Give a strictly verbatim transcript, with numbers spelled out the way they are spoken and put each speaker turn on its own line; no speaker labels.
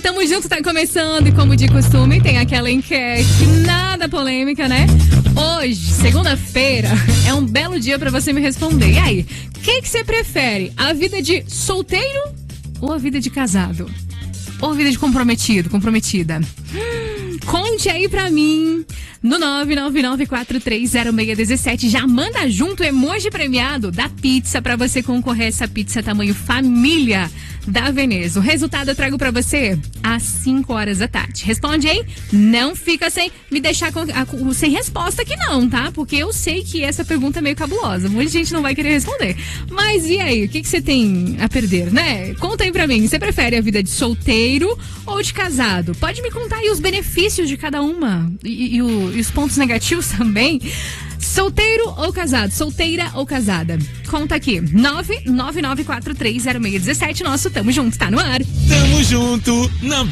Tamo Junto tá começando e, como de costume, tem aquela enquete nada polêmica, né? Hoje, segunda-feira, é um belo dia pra você me responder. E aí, o que que você prefere? A vida de solteiro ou a vida de casado? Ou a vida de comprometido, comprometida? Hum, conte aí pra mim no nove nove nove quatro três zero seis um sete. Já manda junto o emoji premiado da pizza pra você concorrer a essa pizza tamanho família da Veneza. O resultado eu trago pra você às cinco horas da tarde. Responde aí, não fica sem me deixar com, a, sem resposta aqui não, tá? Porque eu sei que essa pergunta é meio cabulosa, muita gente não vai querer responder. Mas e aí, o que que você tem a perder, né? Conta aí pra mim, você prefere a vida de solteiro ou de casado? Pode me contar aí os benefícios de cada uma e, e, o, e os pontos negativos também. Solteiro ou casado? Solteira ou casada? Conta aqui, nove nove nove quatro três zero seis um sete. Nosso Tamo Junto tá no ar.
Tamo junto na